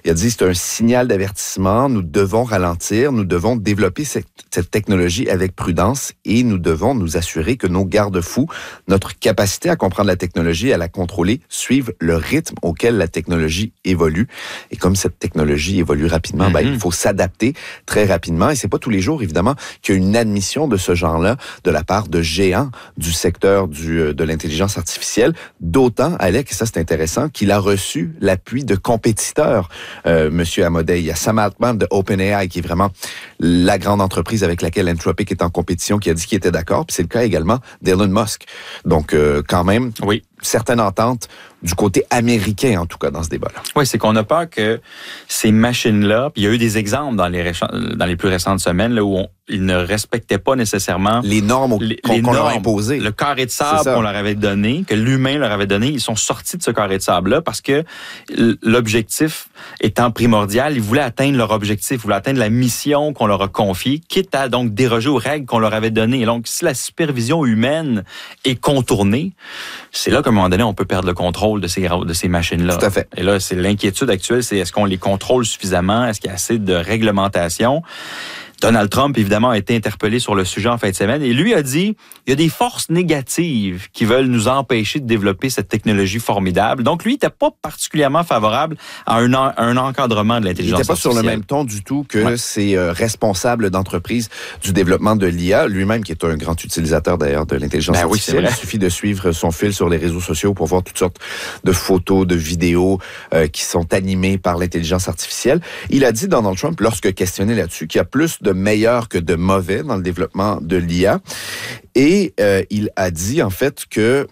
Il a dit, c'est un signal d'avertissement, nous devons ralentir, nous devons développer cette technologie avec prudence et nous devons nous assurer que nos garde-fous, notre capacité à comprendre la technologie, à la contrôler, suivent le rythme auquel la technologie évolue. Et comme cette technologie évolue rapidement, il faut s'adapter très rapidement. Et c'est pas tous les jours, évidemment, qu'il y a une admission de ce genre-là de la part de géants du secteur de l'intelligence artificielle. D'autant, Alec, et ça c'est intéressant, qu'il a reçu l'appui de compétiteurs, Monsieur Amodei. Il y a Sam Altman de OpenAI, qui est vraiment la grande entreprise avec laquelle Anthropic est en compétition, qui a dit qu'il était d'accord. Puis c'est le cas également d'Elon Musk. Donc, quand même, certaines ententes du côté américain, en tout cas, dans ce débat-là. Oui, c'est qu'on a peur que ces machines-là, puis il y a eu des exemples dans les plus récentes semaines là, où ils ne respectaient pas nécessairement les normes qu'on leur a imposées. Le carré de sable qu'on leur avait donné, que l'humain leur avait donné, ils sont sortis de ce carré de sable-là parce que l'objectif étant primordial, ils voulaient atteindre leur objectif, ils voulaient atteindre la mission qu'on leur a confiée, quitte à donc déroger aux règles qu'on leur avait données. Et donc, si la supervision humaine est contournée, c'est là qu'à un moment donné, on peut perdre le contrôle de ces machines-là. Tout à fait. Et là, c'est l'inquiétude actuelle, c'est est-ce qu'on les contrôle suffisamment? Est-ce qu'il y a assez de réglementation? Donald Trump, évidemment, a été interpellé sur le sujet en fin de semaine et lui a dit il y a des forces négatives qui veulent nous empêcher de développer cette technologie formidable. Donc, lui, il n'était pas particulièrement favorable à un encadrement de l'intelligence artificielle. Il n'était pas sur le même ton du tout que ces responsables d'entreprise du développement de l'IA, lui-même qui est un grand utilisateur d'ailleurs de l'intelligence artificielle. Il suffit de suivre son fil sur les réseaux sociaux pour voir toutes sortes de photos, de vidéos qui sont animées par l'intelligence artificielle. Il a dit, Donald Trump, lorsque questionné là-dessus, qu'il y a plus de meilleur que de mauvais dans le développement de l'IA. Et il a dit, en fait, que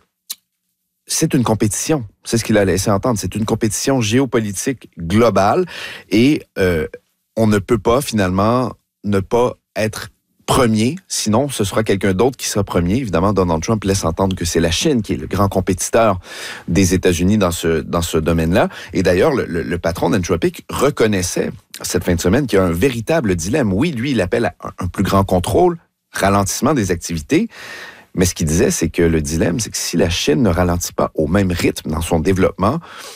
c'est une compétition. C'est ce qu'il a laissé entendre. C'est une compétition géopolitique globale et on ne peut pas, finalement, ne pas être premier, sinon ce sera quelqu'un d'autre qui sera premier. Évidemment, Donald Trump laisse entendre que c'est la Chine qui est le grand compétiteur des États-Unis dans ce domaine-là. Et d'ailleurs, le patron d'Anthropic reconnaissait cette fin de semaine qu'il y a un véritable dilemme. Oui, lui, il appelle à un plus grand contrôle, ralentissement des activités. Mais ce qu'il disait, c'est que le dilemme, c'est que si la Chine ne ralentit pas au même rythme dans son développement,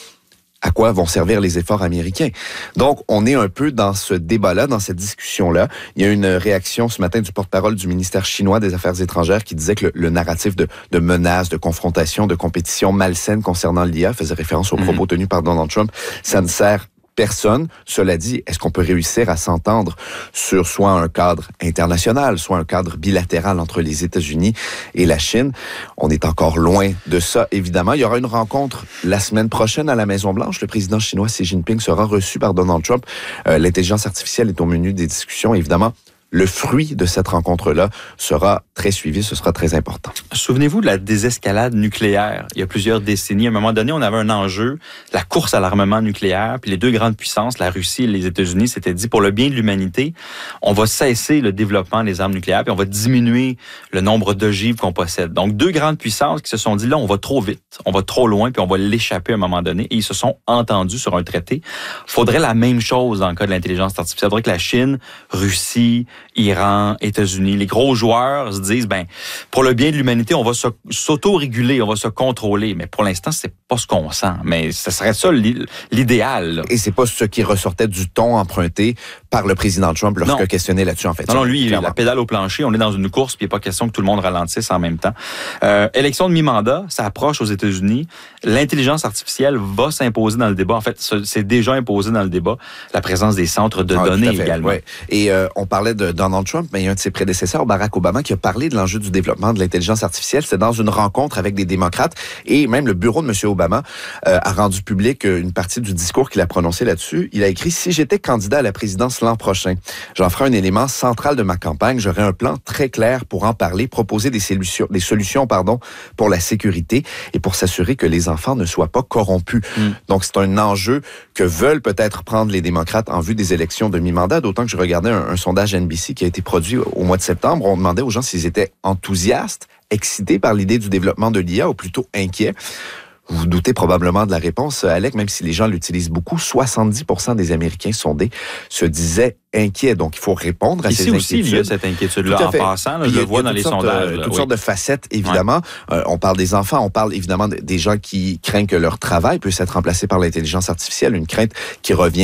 à quoi vont servir les efforts américains? Donc, on est un peu dans ce débat-là, dans cette discussion-là. Il y a une réaction ce matin du porte-parole du ministère chinois des Affaires étrangères qui disait que le narratif de menaces, de confrontation, de compétition malsaine concernant l'IA faisait référence aux propos tenus par Donald Trump. Ça ne sert personne. Cela dit, est-ce qu'on peut réussir à s'entendre sur soit un cadre international, soit un cadre bilatéral entre les États-Unis et la Chine? On est encore loin de ça, évidemment. Il y aura une rencontre la semaine prochaine à la Maison-Blanche. Le président chinois Xi Jinping sera reçu par Donald Trump. L'intelligence artificielle est au menu des discussions, évidemment. Le fruit de cette rencontre-là sera très suivi, ce sera très important. Souvenez-vous de la désescalade nucléaire. Il y a plusieurs décennies, à un moment donné, on avait un enjeu, la course à l'armement nucléaire, puis les deux grandes puissances, la Russie et les États-Unis, s'étaient dit, pour le bien de l'humanité, on va cesser le développement des armes nucléaires, puis on va diminuer le nombre d'ogives qu'on possède. Donc, deux grandes puissances qui se sont dit, là, on va trop vite, on va trop loin, puis on va l'échapper à un moment donné, et ils se sont entendus sur un traité. Faudrait la même chose dans le cas de l'intelligence artificielle. Faudrait que la Chine, Russie, Iran, États-Unis, les gros joueurs se disent, pour le bien de l'humanité, on va s'auto-réguler, on va se contrôler. Mais pour l'instant, c'est pas ce qu'on sent. Mais ce serait ça l'idéal. Là. Et c'est pas ce qui ressortait du ton emprunté par le président Trump lorsqu'il questionné là-dessus, en fait. Non, lui, la pédale au plancher, on est dans une course, puis il n'est pas question que tout le monde ralentisse en même temps. Élection de mi-mandat, ça approche aux États-Unis. L'intelligence artificielle va s'imposer dans le débat. En fait, c'est déjà imposé dans le débat. La présence des centres de données également. Ouais. Et on parlait de Donald Trump, mais il y a un de ses prédécesseurs, Barack Obama, qui a parlé de l'enjeu du développement de l'intelligence artificielle. C'était dans une rencontre avec des démocrates et même le bureau de M. Obama a rendu public une partie du discours qu'il a prononcé là-dessus. Il a écrit « Si j'étais candidat à la présidence l'an prochain, j'en ferai un élément central de ma campagne. J'aurai un plan très clair pour en parler, proposer des solutions pour la sécurité et pour s'assurer que les enfants ne soient pas corrompus. » Donc, c'est un enjeu que veulent peut-être prendre les démocrates en vue des élections de mi-mandat, d'autant que je regardais un sondage NBC qui a été produit au mois de septembre. On demandait aux gens s'ils étaient enthousiastes, excités par l'idée du développement de l'IA ou plutôt inquiets. Vous vous doutez probablement de la réponse, Alec, même si les gens l'utilisent beaucoup, 70% des Américains sondés se disaient inquiets. Donc, il faut répondre à ces inquiétudes. Ici aussi, il y a cette inquiétude-là. En passant, là, je le vois dans les sondages. Toutes sortes de facettes, évidemment. Ouais. On parle des enfants, on parle évidemment des gens qui craignent que leur travail puisse être remplacé par l'intelligence artificielle, une crainte qui revient